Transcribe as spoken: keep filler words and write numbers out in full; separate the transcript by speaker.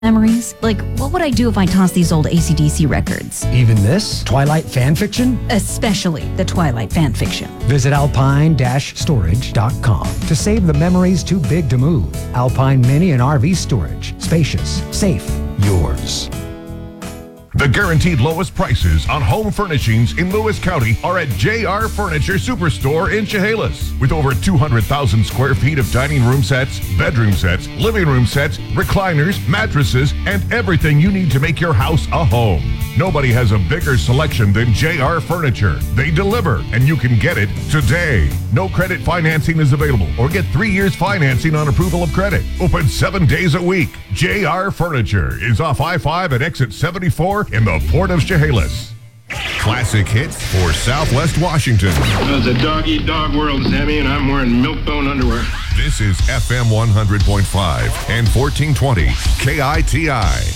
Speaker 1: memories? Like, what would I do if I tossed these old A C D C records?
Speaker 2: Even this Twilight fan fiction?
Speaker 1: Especially the Twilight fan fiction.
Speaker 2: Visit alpine dash storage dot com to save the memories too big to move. Alpine Mini and R V Storage. Spacious, safe, yours.
Speaker 3: The guaranteed lowest prices on home furnishings in Lewis County are at J R Furniture Superstore in Chehalis. With over two hundred thousand square feet of dining room sets, bedroom sets, living room sets, recliners, mattresses, and everything you need to make your house a home. Nobody has a bigger selection than J R Furniture. They deliver, and you can get it today. No credit financing is available, or get three years financing on approval of credit. Open seven days a week. J R Furniture is off I five at exit seventy-four in the Port of Chehalis. Classic hits for Southwest Washington.
Speaker 4: It's a dog-eat-dog world, Sammy, and I'm wearing milk-bone underwear.
Speaker 3: This is F M one hundred point five and fourteen twenty K I T I.